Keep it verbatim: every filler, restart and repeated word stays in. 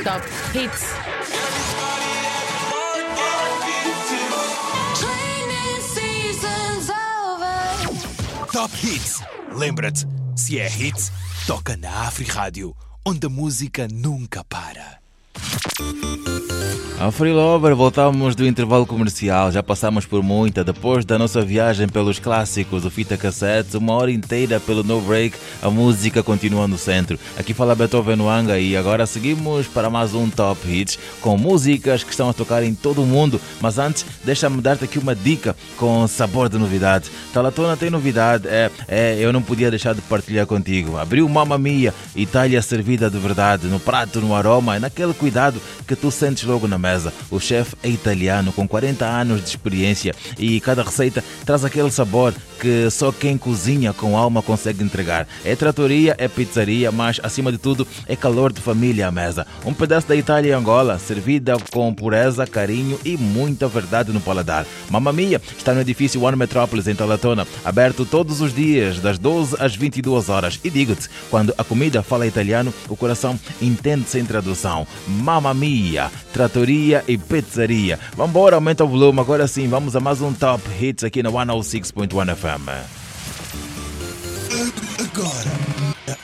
Top Hits. Top Hits. Lembra-te, se é hits, toca na Afrirádio, onde a música nunca para. A Free Lover, voltamos do intervalo comercial, já passamos por muita. Depois da nossa viagem pelos clássicos do fita cassete, uma hora inteira pelo No Break, a música continua no centro. Aqui fala Beethoven Wanga e agora seguimos para mais um Top Hits com músicas que estão a tocar em todo o mundo. Mas antes, deixa-me dar-te aqui uma dica com sabor de novidade. Talatona tem novidade, é, é, eu não podia deixar de partilhar contigo. Abriu Mamma Mia, Itália servida de verdade, no prato, no aroma e naquele cuidado que tu sentes logo na mesa. O chefe é italiano com quarenta anos de experiência e cada receita traz aquele sabor que só quem cozinha com alma consegue entregar. É tratoria, é pizzaria, mas acima de tudo é calor de família à mesa. Um pedaço da Itália e Angola, servida com pureza, carinho e muita verdade no paladar. Mamma Mia está no edifício One Metropolis em Talatona, aberto todos os dias das doze às vinte e duas horas. E digo-te, quando a comida fala italiano, o coração entende sem tradução. Mamma Mia, tratoria e pizzaria. Vambora, aumenta o volume. Agora sim, vamos a mais um Top Hits aqui na cento e seis ponto um F M. Agora,